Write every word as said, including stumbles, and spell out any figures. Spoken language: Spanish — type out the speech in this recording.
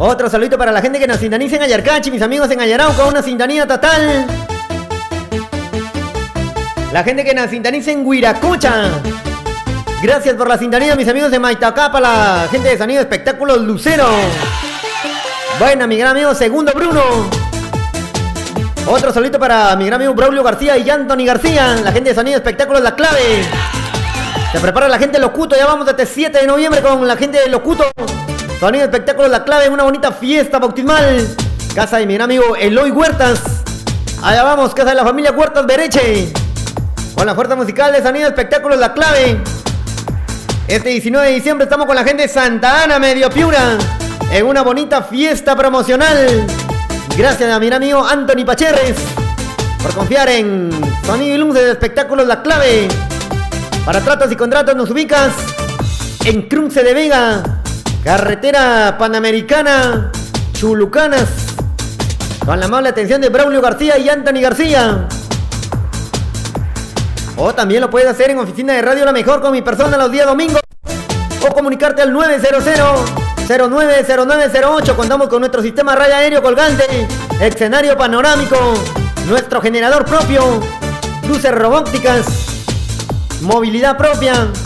Otro saludito para la gente que nos sintoniza en Ayarcachi, mis amigos en Ayarauca, una sintonía total. La gente que nos sintoniza en Huiracocha. Gracias por la sintonía, mis amigos de Maitacapa, la gente de Sonido Espectáculos Lucero. Bueno, mi gran amigo Segundo Bruno. Otro saludito para mi gran amigo Braulio García y Anthony García, la gente de Sonido Espectáculos La Clave. Se prepara la gente de Locuto, ya vamos desde siete de noviembre con la gente de Locuto. Sonido Espectáculos La Clave, una bonita fiesta bautismal. Casa de mi gran amigo Eloy Huertas. Allá vamos, casa de la familia Huertas Bereche. Con la fuerza musical de Sonido Espectáculos La Clave. Este diecinueve de diciembre estamos con la gente de Santa Ana, Medio Piura, en una bonita fiesta promocional. Gracias a mi amigo Anthony Pacherres por confiar en Sonido y Luces de Espectáculos La Clave. Para tratos y contratos nos ubicas en Crunce de Vega, carretera Panamericana, Chulucanas, con la amable atención de Braulio García y Anthony García. O también lo puedes hacer en Oficina de Radio La Mejor con mi persona los días domingos. O comunicarte al nueve cero cero, cero nueve cero nueve cero ocho. Contamos con nuestro sistema raya aéreo colgante, escenario panorámico, nuestro generador propio, luces robóticas, movilidad propia.